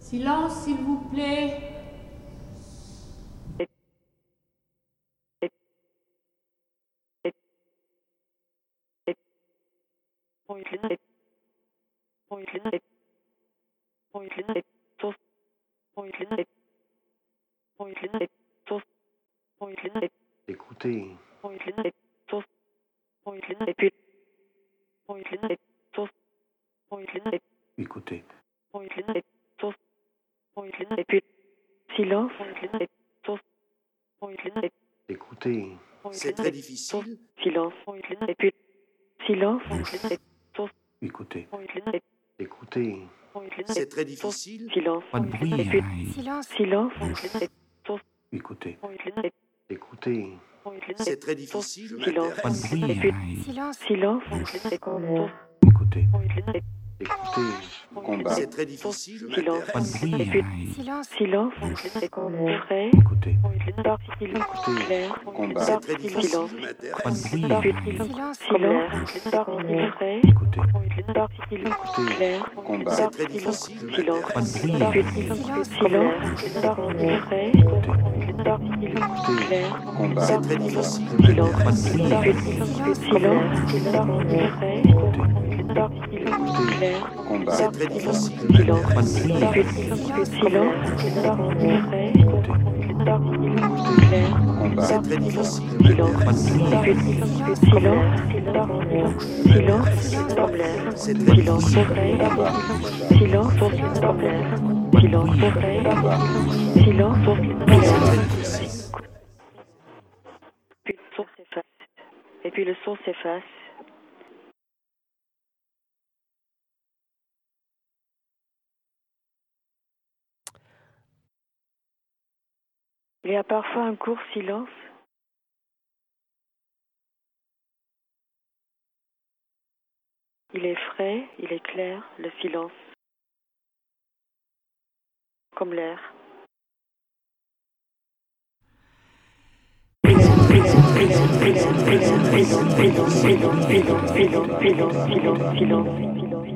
Silence, s'il vous plaît. Écoutez. Écoutez. Silence. Écoutez. C'est très difficile. Silence. Et puis, silence. Écoutez. Écoutez. C'est très difficile. Silence. Pas de bruit. Et puis, Hein. silence. Écoutez. Écoutez. C'est très difficile. Je Silence. Pas de m'intéresse. bruit. Et puis, Hein. silence. Écoutez. Écoutez. Combat. C'est très difficile. Je Silence. m'intéresse. Pas de bruit. Et puis, Hein. silence. Vrai. Écoutez. Particulier. Clair. Combat. C'est très difficile. Silence. Je Pas m'intéresse. de bruit. Hein. Silence. Particulier. Vrai. Écoutez. Particulier. Clair. Combat. C'est très difficile. Je Silence. Pas de m'intéresse. bruit. Hein. Silence. Particulier. Vrai. Particulier. Clair. Combat. C'est très difficile. Je Silence. Pas m'intéresse. de bruit. Silence. Vrai. Clair. Combat. C'est très difficile. Je Silence. Pas m'intéresse. de bruit. Silence. Vrai. Clair. Combat. C'est très difficile. Je Silence. m'intéresse. Silence. Problème. C'est très Silence. difficile. Vrai. Combat. Silence. Problème. Silence. Vrai. Silence. Problème. Puis le son s'efface. Et puis le son s'efface. Il y a parfois un court silence. Il est frais, il est clair, le silence. Comme l'air. Silence.